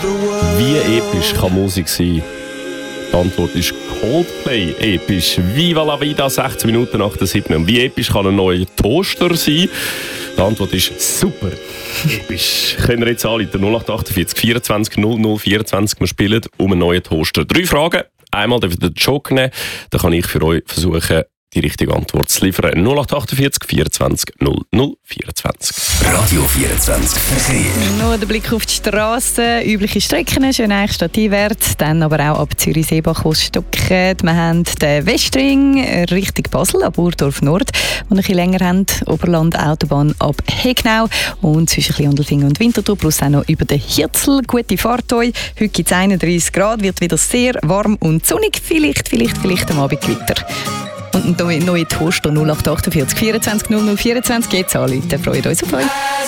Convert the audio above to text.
Wie episch kann Musik sein? Die Antwort ist Coldplay episch. Viva la vida, 16 Minuten nach der 7. Und wie episch kann ein neuer Toaster sein? Die Antwort ist super episch. Können wir jetzt anrufen? 0848 24 00 24. Wir spielen um einen neuen Toaster. 3 Fragen. Einmal dürft ihr den Joker nehmen. Dann kann ich für euch versuchen, die richtige Antwort zu liefern. 0848 24 00 24. Radio 24 Verkehr. Nur der Blick auf die Straße, übliche Strecken, Schöneich statt Einwärts, dann aber auch ab Zürich-Seebach, wo es stockt. Wir haben den Westring Richtung Basel, ab Urdorf Nord, wo wir ein bisschen länger haben. Oberland Autobahn ab Hegnau und zwischen Kleindelfingen und Winterthur, plus auch noch über den Hirzel. Gute Fahrt euch. Heute gibt es 31 Grad, wird wieder sehr warm und sonnig. Vielleicht am Abend Gewitter. Und ein neuer Toaster 0848 24 00 24 geht's anrufen. Freut uns auf euch.